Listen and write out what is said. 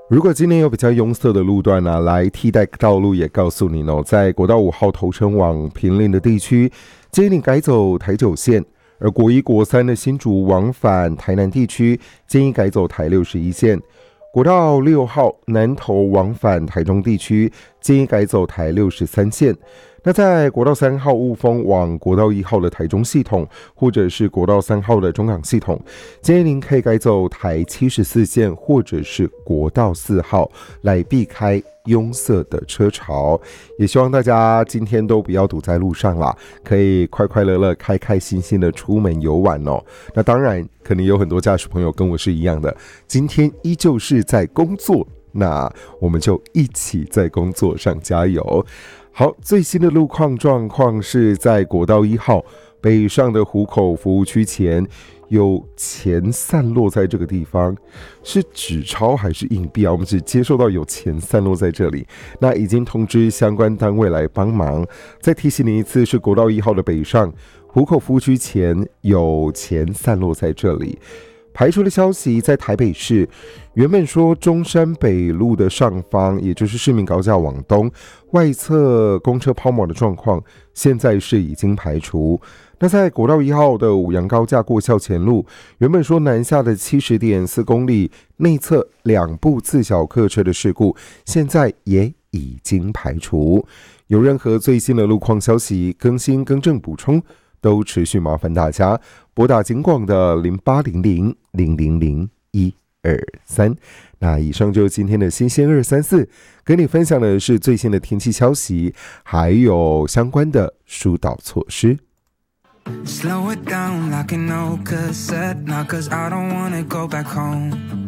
如果今年有比较拥塞的路段来替代道路，也告诉你在国道5号头城往坪林的地区，建议你改走台9线；而国1、国3的新竹往返台南地区，建议改走台61线。国道6号南投往返台中地区，建议改走台63线。那在国道3号雾峰往国道1号的台中系统，或者是国道3号的中港系统，建议您可以改走台74线或者是国道4号，来避开拥塞的车潮。也希望大家今天都不要堵在路上啦，可以快快乐乐开开心心的出门游玩哦。那当然可能有很多驾驶朋友跟我是一样的，今天依旧是在工作，那我们就一起在工作上加油。好，最新的路况状况是在国道1号北上的湖口服务区前，有钱散落在这个地方，是纸钞还是硬币啊？我们只接受到有钱散落在这里，那已经通知相关单位来帮忙。再提醒你一次，是国道1号的北上湖口服务区前有钱散落在这里。排除的消息，在台北市原本说中山北路的上方，也就是市民高架往东外侧公车抛锚的状况，现在是已经排除。那在国道1号的五杨高架过校前路，原本说南下的 70.4 公里内侧2部自小客车的事故，现在也已经排除。有任何最新的路况消息更新更正补充，都持续麻烦大家拨打警广的0800-000-123。那以上就是今天的新鲜234，跟你分享的是最新的天气消息，还有相关的疏导措施。 Slow it down like an old cassette now, 'cause I don't wanna go back home.